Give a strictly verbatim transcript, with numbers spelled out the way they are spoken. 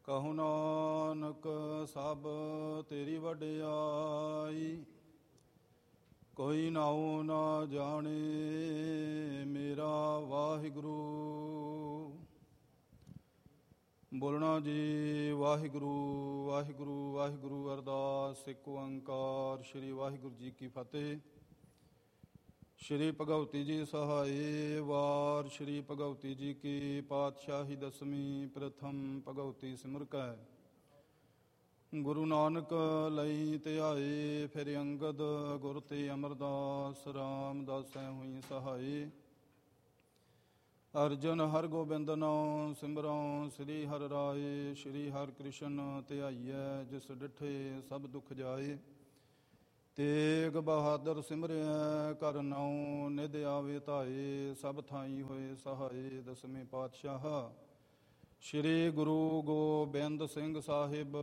ਕਹੋ ਨਾਨਕ ਸਭ ਤੇਰੀ ਵਡਿਆਈ, ਕੋਈ ਨਾਉ ਨਾ ਜਾਣੇ ਮੇਰਾ ਵਾਹਿਗੁਰੂ। ਬੋਲਣਾ ਜੀ ਵਾਹਿਗੁਰੂ ਵਾਹਿਗੁਰੂ ਵਾਹਿਗੁਰੂ। ਅਰਦਾਸ ਇੱਕ ਓੰਕਾਰ ਸ੍ਰੀ ਵਾਹਿਗੁਰੂ ਜੀ ਕੀ ਫਤਿਹ। ਸ਼੍ਰੀ ਭਗਵਤੀ ਜੀ ਸਹਾਏ। ਵਾਰ ਸ਼੍ਰੀ ਭਗਵਤੀ ਜੀ ਕੀ ਪਾਤਸ਼ਾਹੀ ਦਸਵੀਂ। ਪ੍ਰਥਮ ਭਗਵਤੀ ਸਿਮਰ ਕੈ ਗੁਰੂ ਨਾਨਕ ਲਈ ਧਿਆਏ। ਫਿਰ ਅੰਗਦ ਗੁਰ ਤੇ ਅਮਰਦਾਸ ਰਾਮਦਾਸੈ ਹੋਈ ਸਹਾਏ। ਅਰਜਨ ਹਰ ਗੋਬਿੰਦ ਨਾਮ ਸਿਮਰਉ ਸ੍ਰੀ ਹਰਿ ਰਾਏ। ਸ਼੍ਰੀ ਹਰਿ ਕ੍ਰਿਸ਼ਨ ਧਿਆਈਐ ਜਿਸ ਡਿਠੇ ਸਭ ਦੁਖ ਜਾਏ। ਤੇਗ ਬਹਾਦਰ ਸਿਮਰਿਐ ਕਰ ਨਾਉ ਨਿਧ ਆਵੇ ਧਾਏ। ਸਭ ਥਾਈ ਹੋਏ ਸਹਾਏ। ਦਸਵੇਂ ਪਾਤਸ਼ਾਹ ਸ਼੍ਰੀ ਗੁਰੂ ਗੋਬਿੰਦ ਸਿੰਘ ਸਾਹਿਬ